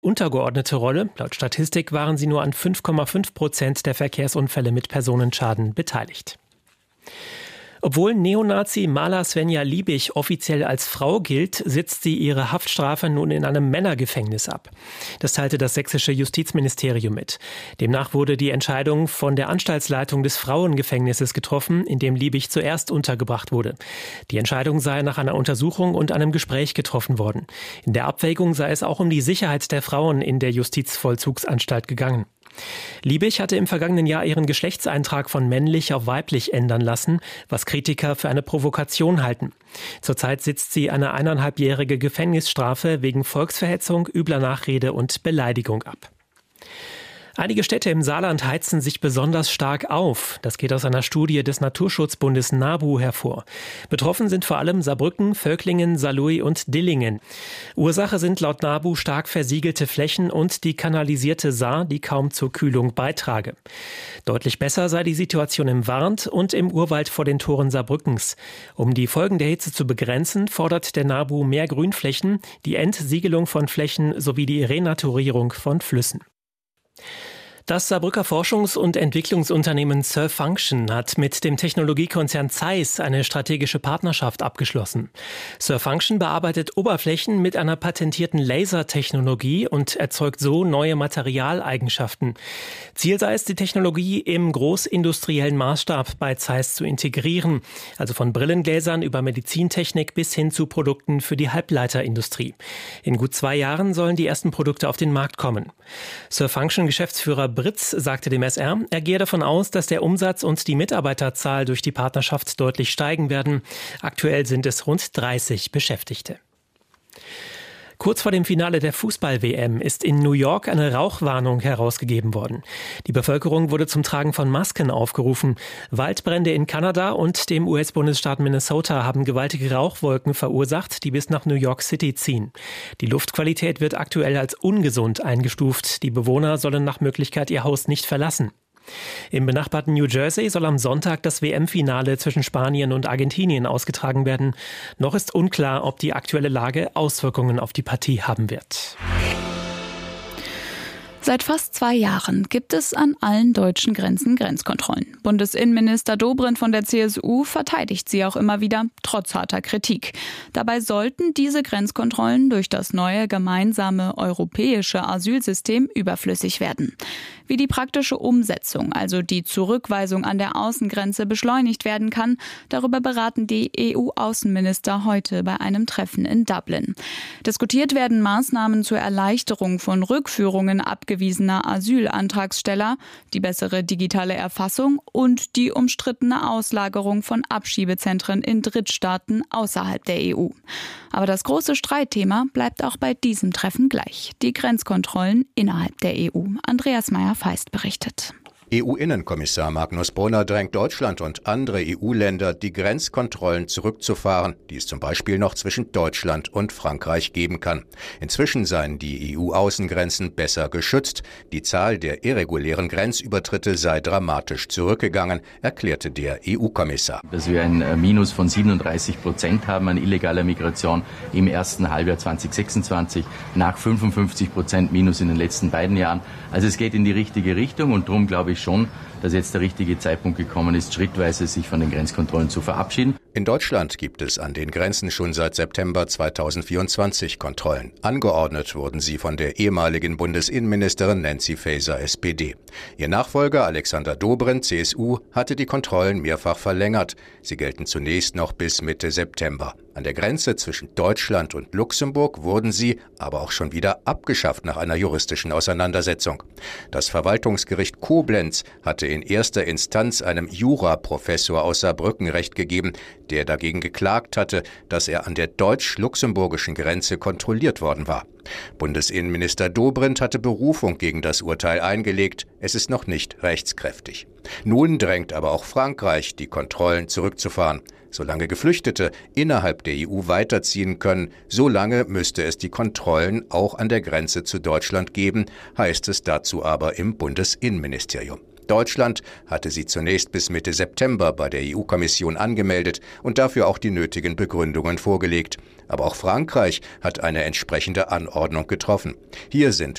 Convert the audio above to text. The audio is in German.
untergeordnete Rolle. Laut Statistik waren sie nur an 5,5% der Verkehrsunfälle mit Personenschaden beteiligt. Obwohl Neonazi Mala Svenja Liebig offiziell als Frau gilt, sitzt sie ihre Haftstrafe nun in einem Männergefängnis ab. Das teilte das sächsische Justizministerium mit. Demnach wurde die Entscheidung von der Anstaltsleitung des Frauengefängnisses getroffen, in dem Liebig zuerst untergebracht wurde. Die Entscheidung sei nach einer Untersuchung und einem Gespräch getroffen worden. In der Abwägung sei es auch um die Sicherheit der Frauen in der Justizvollzugsanstalt gegangen. Liebig hatte im vergangenen Jahr ihren Geschlechtseintrag von männlich auf weiblich ändern lassen, was Kritiker für eine Provokation halten. Zurzeit sitzt sie eine 1,5-jährige Gefängnisstrafe wegen Volksverhetzung, übler Nachrede und Beleidigung ab. Einige Städte im Saarland heizen sich besonders stark auf. Das geht aus einer Studie des Naturschutzbundes NABU hervor. Betroffen sind vor allem Saarbrücken, Völklingen, Saarlouis und Dillingen. Ursache sind laut NABU stark versiegelte Flächen und die kanalisierte Saar, die kaum zur Kühlung beitrage. Deutlich besser sei die Situation im Warnt und im Urwald vor den Toren Saarbrückens. Um die Folgen der Hitze zu begrenzen, fordert der NABU mehr Grünflächen, die Entsiegelung von Flächen sowie die Renaturierung von Flüssen. Das Saarbrücker Forschungs- und Entwicklungsunternehmen Surfunction hat mit dem Technologiekonzern Zeiss eine strategische Partnerschaft abgeschlossen. Surfunction bearbeitet Oberflächen mit einer patentierten Lasertechnologie und erzeugt so neue Materialeigenschaften. Ziel sei es, die Technologie im großindustriellen Maßstab bei Zeiss zu integrieren, also von Brillengläsern über Medizintechnik bis hin zu Produkten für die Halbleiterindustrie. In gut 2 Jahren sollen die ersten Produkte auf den Markt kommen. Surfunction-Geschäftsführer Britz sagte dem SR, er gehe davon aus, dass der Umsatz und die Mitarbeiterzahl durch die Partnerschaft deutlich steigen werden. Aktuell sind es rund 30 Beschäftigte. Kurz vor dem Finale der Fußball-WM ist in New York eine Rauchwarnung herausgegeben worden. Die Bevölkerung wurde zum Tragen von Masken aufgerufen. Waldbrände in Kanada und dem US-Bundesstaat Minnesota haben gewaltige Rauchwolken verursacht, die bis nach New York City ziehen. Die Luftqualität wird aktuell als ungesund eingestuft. Die Bewohner sollen nach Möglichkeit ihr Haus nicht verlassen. Im benachbarten New Jersey soll am Sonntag das WM-Finale zwischen Spanien und Argentinien ausgetragen werden. Noch ist unklar, ob die aktuelle Lage Auswirkungen auf die Partie haben wird. Seit fast 2 Jahren gibt es an allen deutschen Grenzen Grenzkontrollen. Bundesinnenminister Dobrindt von der CSU verteidigt sie auch immer wieder, trotz harter Kritik. Dabei sollten diese Grenzkontrollen durch das neue gemeinsame europäische Asylsystem überflüssig werden. Wie die praktische Umsetzung, also die Zurückweisung an der Außengrenze, beschleunigt werden kann, darüber beraten die EU-Außenminister heute bei einem Treffen in Dublin. Diskutiert werden Maßnahmen zur Erleichterung von Rückführungen abgewiesener Asylantragsteller, die bessere digitale Erfassung und die umstrittene Auslagerung von Abschiebezentren in Drittstaaten außerhalb der EU. Aber das große Streitthema bleibt auch bei diesem Treffen gleich: die Grenzkontrollen innerhalb der EU. Andreas Meyer-Feist berichtet. EU-Innenkommissar Magnus Brunner drängt Deutschland und andere EU-Länder, die Grenzkontrollen zurückzufahren, die es zum Beispiel noch zwischen Deutschland und Frankreich geben kann. Inzwischen seien die EU-Außengrenzen besser geschützt. Die Zahl der irregulären Grenzübertritte sei dramatisch zurückgegangen, erklärte der EU-Kommissar. Dass wir ein Minus von 37% haben an illegaler Migration im ersten Halbjahr 2026, nach 55% Minus in den letzten beiden Jahren. Also es geht in die richtige Richtung und darum glaube ich schon, dass jetzt der richtige Zeitpunkt gekommen ist, schrittweise sich von den Grenzkontrollen zu verabschieden. In Deutschland gibt es an den Grenzen schon seit September 2024 Kontrollen. Angeordnet wurden sie von der ehemaligen Bundesinnenministerin Nancy Faeser, SPD. Ihr Nachfolger Alexander Dobrindt, CSU, hatte die Kontrollen mehrfach verlängert. Sie gelten zunächst noch bis Mitte September. An der Grenze zwischen Deutschland und Luxemburg wurden sie aber auch schon wieder abgeschafft nach einer juristischen Auseinandersetzung. Das Verwaltungsgericht Koblenz hatte in erster Instanz einem Juraprofessor aus Saarbrücken Recht gegeben, der dagegen geklagt hatte, dass er an der deutsch-luxemburgischen Grenze kontrolliert worden war. Bundesinnenminister Dobrindt hatte Berufung gegen das Urteil eingelegt. Es ist noch nicht rechtskräftig. Nun drängt aber auch Frankreich, die Kontrollen zurückzufahren. Solange Geflüchtete innerhalb der EU weiterziehen können, solange müsste es die Kontrollen auch an der Grenze zu Deutschland geben, heißt es dazu aber im Bundesinnenministerium. Deutschland hatte sie zunächst bis Mitte September bei der EU-Kommission angemeldet und dafür auch die nötigen Begründungen vorgelegt. Aber auch Frankreich hat eine entsprechende Anordnung getroffen. Hier sind